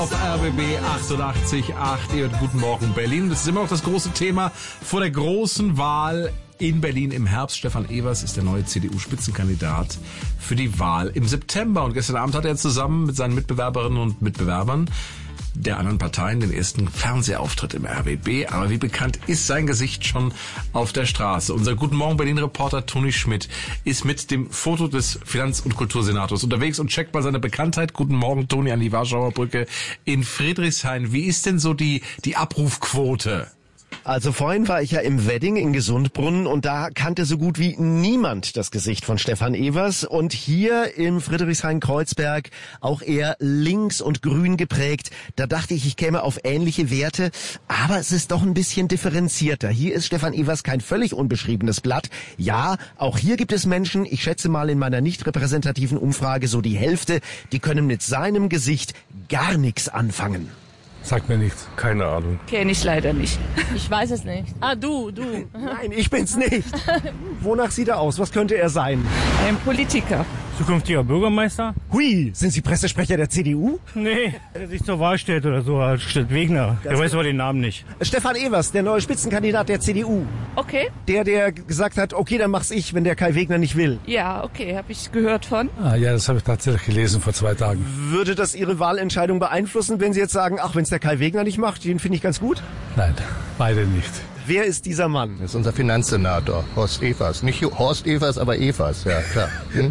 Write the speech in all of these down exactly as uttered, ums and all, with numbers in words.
Auf R B B achtundachtzig Komma acht, ihr hört Guten Morgen Berlin. Das ist immer noch das große Thema vor der großen Wahl in Berlin im Herbst. Stefan Evers ist der neue C D U-Spitzenkandidat für die Wahl im September. Und gestern Abend hat er zusammen mit seinen Mitbewerberinnen und Mitbewerbern der anderen Parteien den ersten Fernsehauftritt im R B B. Aber wie bekannt ist sein Gesicht schon auf der Straße? Unser Guten Morgen Berlin-Reporter Toni Schmidt ist mit dem Foto des Finanz- und Kultursenators unterwegs und checkt mal seine Bekanntheit. Guten Morgen, Toni, an die Warschauer Brücke in Friedrichshain. Wie ist denn so die, die Abrufquote? Also vorhin war ich ja im Wedding in Gesundbrunnen und da kannte so gut wie niemand das Gesicht von Stefan Evers. Und hier im Friedrichshain-Kreuzberg auch eher links und grün geprägt. Da dachte ich, ich käme auf ähnliche Werte, aber es ist doch ein bisschen differenzierter. Hier ist Stefan Evers kein völlig unbeschriebenes Blatt. Ja, auch hier gibt es Menschen, ich schätze mal in meiner nicht repräsentativen Umfrage so die Hälfte, die können mit seinem Gesicht gar nichts anfangen. Sagt mir nichts. Keine Ahnung. Kenne ich leider nicht. Ich weiß es nicht. Ah, du, du. Nein, ich bin's nicht. Wonach sieht er aus? Was könnte er sein? Ein Politiker. Zukünftiger Bürgermeister? Hui, sind Sie Pressesprecher der C D U? Nee, der sich zur Wahl stellt oder so, statt Wegner. Der weiß aber den Namen nicht. Stefan Evers, der neue Spitzenkandidat der C D U. Okay. Der, der gesagt hat, okay, dann mach's ich, wenn der Kai Wegner nicht will. Ja, okay, habe ich gehört von. Ah, ja, das habe ich tatsächlich gelesen vor zwei Tagen. Würde das Ihre Wahlentscheidung beeinflussen, wenn Sie jetzt sagen, ach, wenn es der Kai Wegner nicht macht, den finde ich ganz gut? Nein, beide nicht. Wer ist dieser Mann? Das ist unser Finanzsenator, Horst Evers. Nicht Horst Evers, aber Evers, ja klar.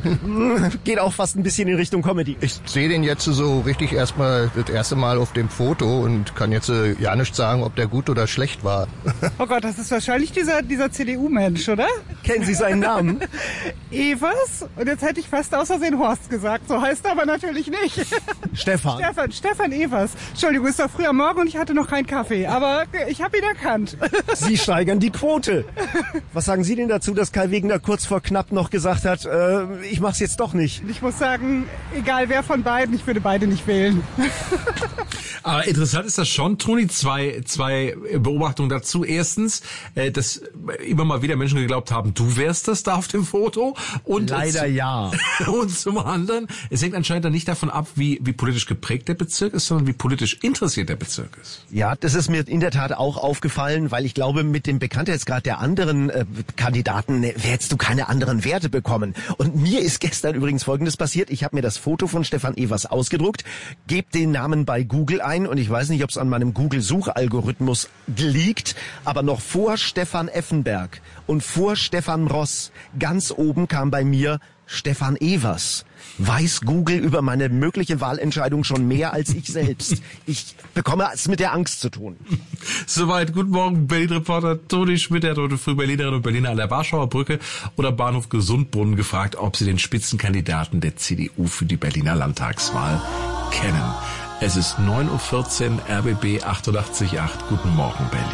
Geht auch fast ein bisschen in Richtung Comedy. Ich sehe den jetzt so richtig erstmal das erste Mal auf dem Foto und kann jetzt äh, ja nicht sagen, ob der gut oder schlecht war. Oh Gott, das ist wahrscheinlich dieser, dieser C D U-Mensch, oder? Kennen Sie seinen Namen? Evers? Und jetzt hätte ich fast aus Versehen Horst gesagt. So heißt er aber natürlich nicht. Stefan. Stefan, Stefan Evers. Entschuldigung, ist doch früh am Morgen und ich hatte noch keinen Kaffee. Aber ich habe ihn erkannt. Sie steigern die Quote. Was sagen Sie denn dazu, dass Kai Wegner kurz vor knapp noch gesagt hat, äh, ich mach's jetzt doch nicht? Ich muss sagen, egal wer von beiden, ich würde beide nicht wählen. Aber interessant ist das schon, Toni, zwei, zwei Beobachtungen dazu. Erstens, äh, dass immer mal wieder Menschen geglaubt haben, du wärst das da auf dem Foto. Und Leider zu, ja. Und zum anderen, es hängt anscheinend dann nicht davon ab, wie, wie politisch geprägt der Bezirk ist, sondern wie politisch interessiert der Bezirk ist. Ja, das ist mir in der Tat auch aufgefallen, weil ich glaube, mit dem Bekanntheitsgrad der anderen äh, Kandidaten ne, hättest du keine anderen Werte bekommen. Und mir ist gestern übrigens Folgendes passiert. Ich habe mir das Foto von Stefan Evers ausgedruckt, gebe den Namen bei Google ein und ich weiß nicht, ob es an meinem Google-Suchalgorithmus liegt, aber noch vor Stefan Effenberg und vor Stefan Ross ganz oben kam bei mir Stefan Evers. Weiß Google über meine mögliche Wahlentscheidung schon mehr als ich selbst? Ich bekomme es mit der Angst zu tun. Soweit. Guten Morgen, Berlin-Reporter Toni Schmidt. Er hat heute früh Berlinerinnen und Berliner an der Warschauer Brücke oder Bahnhof Gesundbrunnen gefragt, ob sie den Spitzenkandidaten der C D U für die Berliner Landtagswahl kennen. Es ist neun Uhr vierzehn, R B B achtundachtzig Komma acht. Guten Morgen, Berlin.